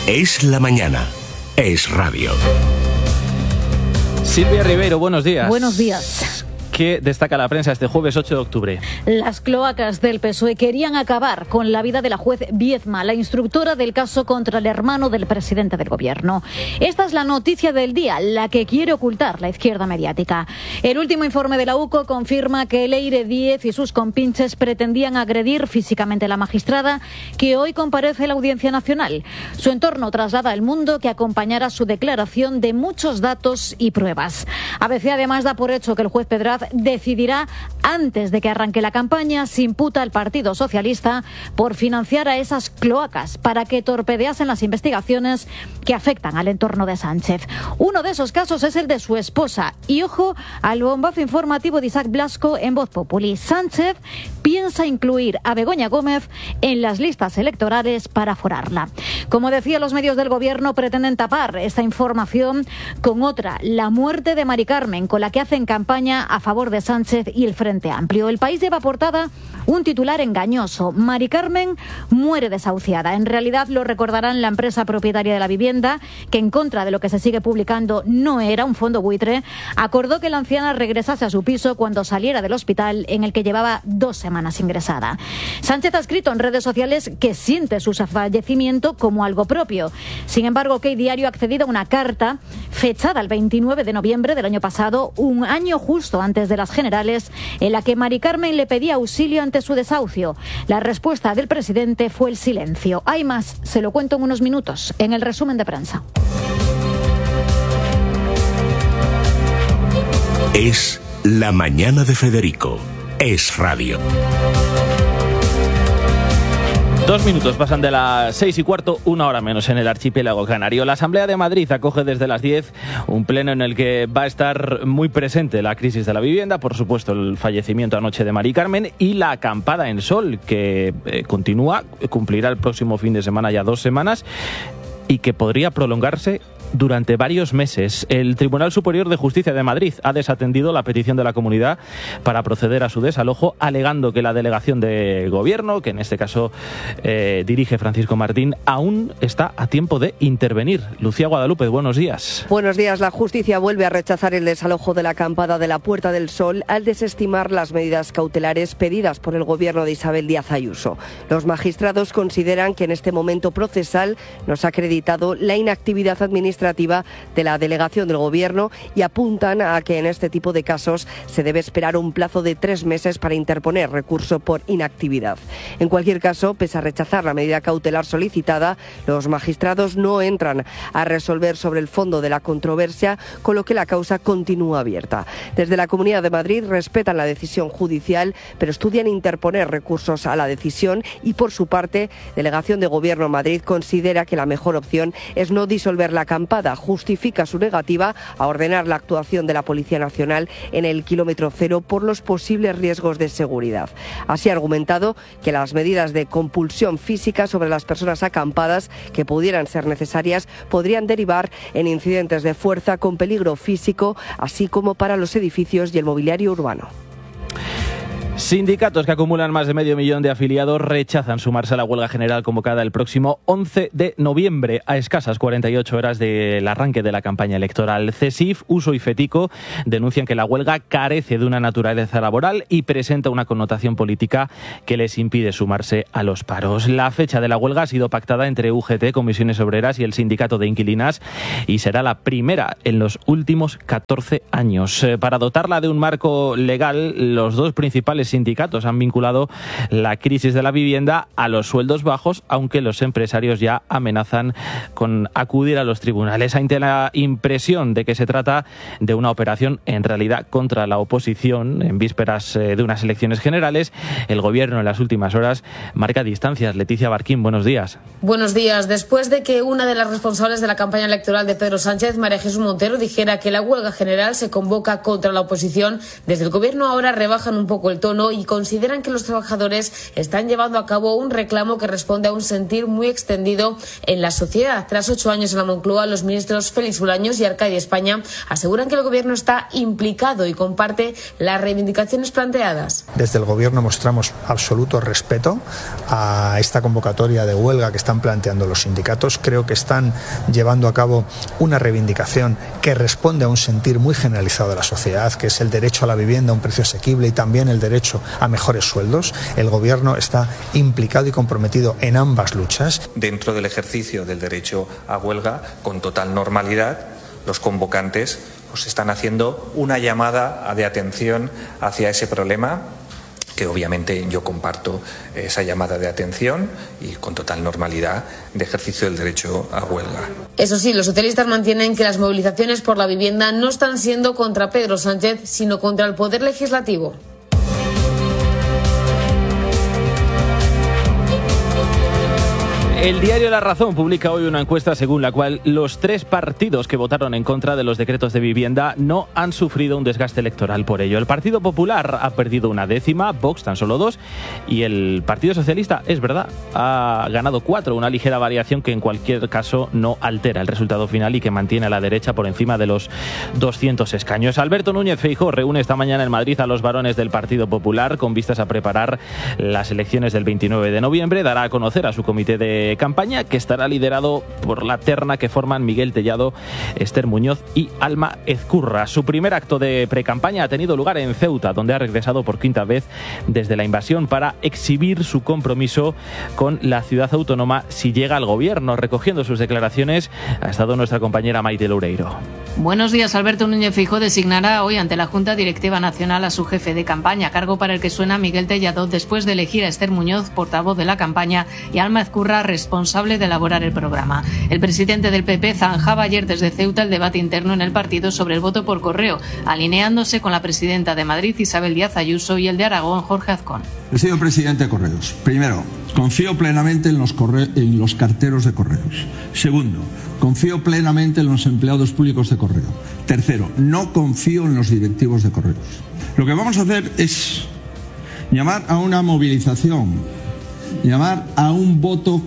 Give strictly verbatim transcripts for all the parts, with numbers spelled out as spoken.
Es la mañana. Es radio. Silvia Ribeiro, buenos días. Buenos días. ¿Qué destaca la prensa este jueves ocho de octubre? Las cloacas del P S O E querían acabar con la vida de la juez Viezma, la instructora del caso contra el hermano del presidente del gobierno. Esta es la noticia del día, la que quiere ocultar la izquierda mediática. El último informe de la U C O confirma que Leire Díez y sus compinches pretendían agredir físicamente a la magistrada que hoy comparece en la Audiencia Nacional. Su entorno traslada al Mundo que acompañará su declaración de muchos datos y pruebas. A B C además da por hecho que el juez Pedraz decidirá antes de que arranque la campaña si imputa al Partido Socialista por financiar a esas cloacas para que torpedeasen las investigaciones que afectan al entorno de Sánchez. Uno de esos casos es el de su esposa. Y ojo al bombazo informativo de Isaac Blasco en Voz Populi. Sánchez piensa incluir a Begoña Gómez en las listas electorales para forarla. Como decía, los medios del gobierno pretenden tapar esta información con otra, la muerte de Mari Carmen, con la que hacen campaña a favor de Sánchez y el Frente Amplio. El País lleva a portada un titular engañoso. Mari Carmen muere desahuciada. En realidad lo recordarán la empresa propietaria de la vivienda, que en contra de lo que se sigue publicando no era un fondo buitre, acordó que la anciana regresase a su piso cuando saliera del hospital en el que llevaba dos semanas ingresada. Sánchez ha escrito en redes sociales que siente su fallecimiento como algo propio. Sin embargo, OK Diario ha accedido a una carta fechada el veintinueve de noviembre del año pasado, un año justo antes de las generales, en la que Mari Carmen le pedía auxilio ante su desahucio. La respuesta del presidente fue el silencio. Hay más, se lo cuento en unos minutos, en el resumen de prensa. Es la mañana de Federico. Es radio. Dos minutos pasan de las seis y cuarto, una hora menos en el archipiélago canario. La Asamblea de Madrid acoge desde las diez un pleno en el que va a estar muy presente la crisis de la vivienda, por supuesto el fallecimiento anoche de Mari Carmen y la acampada en Sol, que eh, continúa, cumplirá el próximo fin de semana ya dos semanas y que podría prolongarse durante varios meses. El Tribunal Superior de Justicia de Madrid ha desatendido la petición de la comunidad para proceder a su desalojo, alegando que la delegación de gobierno, que en este caso eh, dirige Francisco Martín, aún está a tiempo de intervenir. Lucía Guadalupe, buenos días. Buenos días. La justicia vuelve a rechazar el desalojo de la acampada de la Puerta del Sol al desestimar las medidas cautelares pedidas por el gobierno de Isabel Díaz Ayuso. Los magistrados consideran que en este momento procesal nos ha acreditado la inactividad administrativa de la delegación del gobierno y apuntan a que en este tipo de casos se debe esperar un plazo de tres meses para interponer recurso por inactividad. En cualquier caso, pese a rechazar la medida cautelar solicitada, los magistrados no entran a resolver sobre el fondo de la controversia, con lo que la causa continúa abierta. Desde la Comunidad de Madrid respetan la decisión judicial, pero estudian interponer recursos a la decisión y, por su parte, Delegación de Gobierno en Madrid considera que la mejor opción es no disolver la campaña. Justifica su negativa a ordenar la actuación de la Policía Nacional en el kilómetro cero por los posibles riesgos de seguridad. Así ha argumentado que las medidas de compulsión física sobre las personas acampadas que pudieran ser necesarias podrían derivar en incidentes de fuerza con peligro físico, así como para los edificios y el mobiliario urbano. Sindicatos que acumulan más de medio millón de afiliados rechazan sumarse a la huelga general convocada el próximo once de noviembre, a escasas cuarenta y ocho horas del arranque de la campaña electoral. CESIF, Uso y FETICO denuncian que la huelga carece de una naturaleza laboral y presenta una connotación política que les impide sumarse a los paros. La fecha de la huelga ha sido pactada entre U G T, Comisiones Obreras y el Sindicato de Inquilinas y será la primera en los últimos catorce años. Para dotarla de un marco legal, los dos principales sindicatos han vinculado la crisis de la vivienda a los sueldos bajos, aunque los empresarios ya amenazan con acudir a los tribunales. Ante la impresión de que se trata de una operación en realidad contra la oposición en vísperas de unas elecciones generales, el gobierno en las últimas horas marca distancias. Leticia Barquín, buenos días. Buenos días. Después de que una de las responsables de la campaña electoral de Pedro Sánchez, María Jesús Montero, dijera que la huelga general se convoca contra la oposición, desde el gobierno ahora rebajan un poco el tono gobierno y consideran que los trabajadores están llevando a cabo un reclamo que responde a un sentir muy extendido en la sociedad. Tras ocho años en la Moncloa, los ministros Félix Bolaños y Arcadia España aseguran que el gobierno está implicado y comparte las reivindicaciones planteadas. Desde el gobierno mostramos absoluto respeto a esta convocatoria de huelga que están planteando los sindicatos. Creo que están llevando a cabo una reivindicación que responde a un sentir muy generalizado de la sociedad, que es el derecho a la vivienda a un precio asequible y también el derecho a mejores sueldos. El gobierno está implicado y comprometido en ambas luchas. Dentro del ejercicio del derecho a huelga, con total normalidad, los convocantes pues, están haciendo una llamada de atención hacia ese problema, que obviamente yo comparto esa llamada de atención y con total normalidad de ejercicio del derecho a huelga. Eso sí, los socialistas mantienen que las movilizaciones por la vivienda no están siendo contra Pedro Sánchez, sino contra el Poder Legislativo. El diario La Razón publica hoy una encuesta según la cual los tres partidos que votaron en contra de los decretos de vivienda no han sufrido un desgaste electoral por ello. El Partido Popular ha perdido una décima, Vox tan solo dos, y el Partido Socialista, es verdad, ha ganado cuatro, una ligera variación que en cualquier caso no altera el resultado final y que mantiene a la derecha por encima de los doscientos escaños. Alberto Núñez Feijóo reúne esta mañana en Madrid a los varones del Partido Popular con vistas a preparar las elecciones del veintinueve de noviembre. Dará a conocer a su comité de campaña, que estará liderado por la terna que forman Miguel Tellado, Esther Muñoz y Alma Ezcurra. Su primer acto de precampaña ha tenido lugar en Ceuta, donde ha regresado por quinta vez desde la invasión para exhibir su compromiso con la ciudad autónoma si llega al gobierno. Recogiendo sus declaraciones ha estado nuestra compañera Maite Loureiro. Buenos días. Alberto Núñez Feijóo designará hoy ante la Junta Directiva Nacional a su jefe de campaña, cargo para el que suena Miguel Tellado después de elegir a Esther Muñoz, portavoz de la campaña, y Alma Ezcurra, responsable de elaborar el programa. El presidente del P P zanjaba ayer desde Ceuta el debate interno en el partido sobre el voto por correo, alineándose con la presidenta de Madrid, Isabel Díaz Ayuso, y el de Aragón, Jorge Azcón. Señor presidente de Correos, primero, confío plenamente en los, corre- en los carteros de correos. Segundo, confío plenamente en los empleados públicos de correo. Tercero, no confío en los directivos de correos. Lo que vamos a hacer es llamar a una movilización, llamar a un voto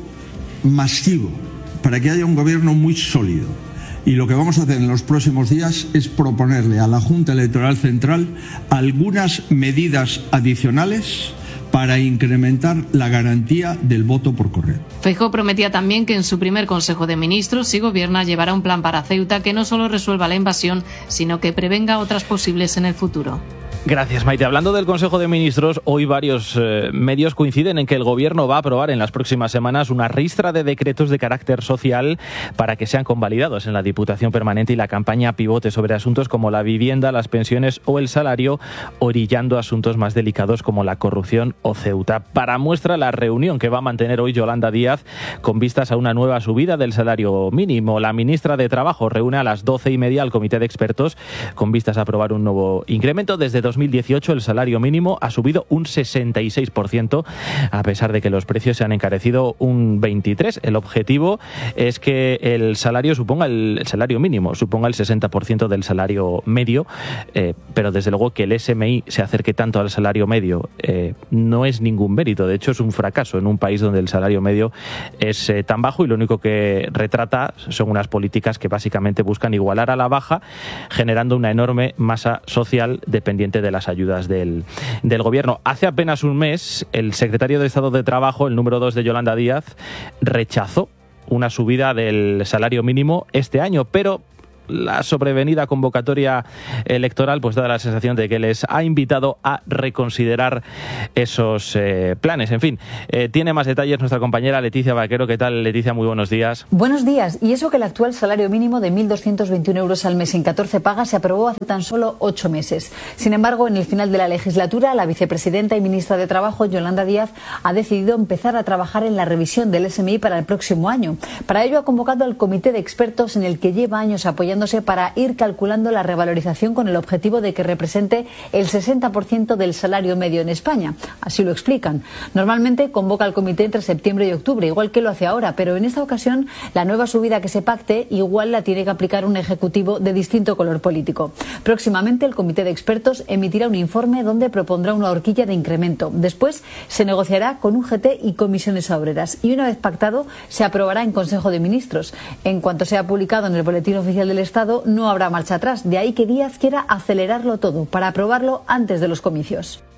masivo para que haya un gobierno muy sólido. Y lo que vamos a hacer en los próximos días es proponerle a la Junta Electoral Central algunas medidas adicionales para incrementar la garantía del voto por correo. Feijóo prometía también que en su primer Consejo de Ministros, si gobierna, llevará un plan para Ceuta que no solo resuelva la invasión, sino que prevenga otras posibles en el futuro. Gracias, Maite. Hablando del Consejo de Ministros, hoy varios eh, medios coinciden en que el Gobierno va a aprobar en las próximas semanas una ristra de decretos de carácter social para que sean convalidados en la Diputación Permanente y la campaña pivote sobre asuntos como la vivienda, las pensiones o el salario, orillando asuntos más delicados como la corrupción o Ceuta. Para muestra, la reunión que va a mantener hoy Yolanda Díaz con vistas a una nueva subida del salario mínimo. La ministra de Trabajo reúne a las doce y media al comité de expertos con vistas a aprobar un nuevo incremento. Desde dos mil dieciocho el salario mínimo ha subido un sesenta y seis por ciento, a pesar de que los precios se han encarecido un veintitrés por ciento. El objetivo es que el salario suponga el, el salario mínimo suponga el sesenta por ciento del salario medio, eh, pero desde luego que el S M I se acerque tanto al salario medio eh, no es ningún mérito. De hecho, es un fracaso en un país donde el salario medio es eh, tan bajo y lo único que retrata son unas políticas que básicamente buscan igualar a la baja, generando una enorme masa social dependiente de las ayudas del, del gobierno. Hace apenas un mes, el secretario de Estado de Trabajo, el número dos de Yolanda Díaz, rechazó una subida del salario mínimo este año, pero la sobrevenida convocatoria electoral pues da la sensación de que les ha invitado a reconsiderar esos eh, planes. En fin, eh, tiene más detalles nuestra compañera Leticia Vaquero. ¿Qué tal, Leticia? Muy buenos días. Buenos días. Y eso que el actual salario mínimo de mil doscientos veintiuno euros al mes en catorce pagas se aprobó hace tan solo ocho meses. Sin embargo, en el final de la legislatura, la vicepresidenta y ministra de Trabajo, Yolanda Díaz, ha decidido empezar a trabajar en la revisión del S M I para el próximo año. Para ello ha convocado al comité de expertos en el que lleva años apoyando apoyándose para ir calculando la revalorización con el objetivo de que represente el sesenta por ciento del salario medio en España. Así lo explican. Normalmente convoca al comité entre septiembre y octubre, igual que lo hace ahora, pero en esta ocasión la nueva subida que se pacte igual la tiene que aplicar un ejecutivo de distinto color político. Próximamente el comité de expertos emitirá un informe donde propondrá una horquilla de incremento. Después se negociará con U G T y comisiones obreras y una vez pactado se aprobará en Consejo de Ministros. En cuanto sea publicado en el Boletín Oficial del Estado no habrá marcha atrás. De ahí que Díaz quiera acelerarlo todo para aprobarlo antes de los comicios.